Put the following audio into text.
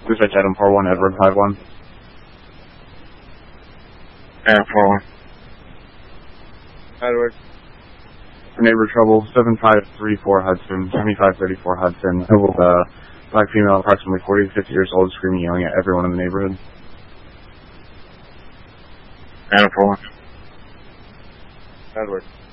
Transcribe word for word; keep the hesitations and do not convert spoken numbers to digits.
Dispatch item four one, Edward five one. Adam four one. Edward. Neighbor trouble, seven five three four Hudson, seventy-five thirty-four Hudson. A uh, black female, approximately forty to fifty years old, screaming, yelling at everyone in the neighborhood. Adam four one. Edward.